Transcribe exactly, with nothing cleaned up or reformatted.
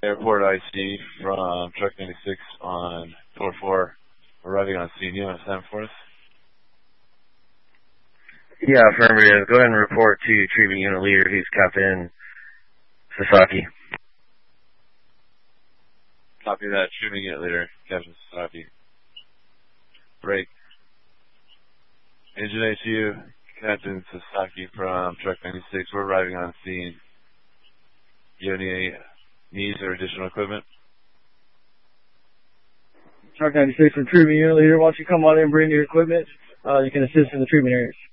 Airport I C from Truck ninety-six on four four, arriving on scene. You want to stand for us? Yeah, affirmative. Go ahead and report to treatment unit leader, who's Captain Sasaki. Copy that. Treatment unit leader, Captain Sasaki. Break. Engine A C U, Captain Sasaki from Truck ninety-six. We're arriving on scene. Do you have any needs or additional equipment? Truck ninety-six from treatment unit leader. Why don't you come on in and bring your equipment? Uh, you can assist in the treatment areas.